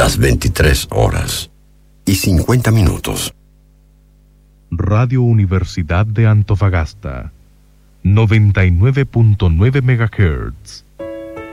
las 23:50. Radio Universidad de Antofagasta, 99.9 MHz.